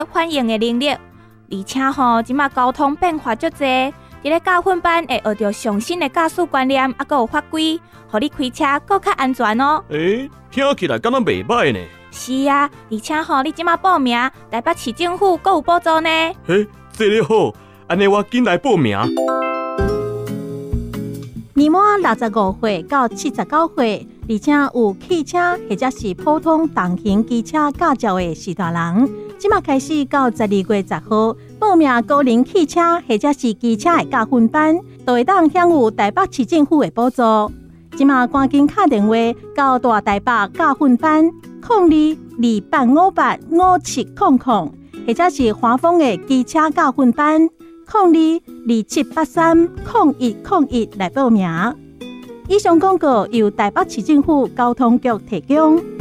反应的能力，而且即马交通变化足侪，伫咧教训班会学到上新的驾驶观念，还有法规，互你开车更较安全哦。 听起来敢若袂歹呢。 是啊，而且你即马报名，台北市政府阁有补助呢。 这个好，安尼我紧来报名。 年满65岁到79岁，而且有汽车或者是普通重型机车驾照的是大人，即马开始到12月10号报名高龄汽车或者是机车的驾训班，都会当享有台北市政府的补助。即马赶紧打电话到大台北驾训班0228585700，或者是华丰的机车驾训班0227830101来报名。以上广告由台北市政府交通局提供。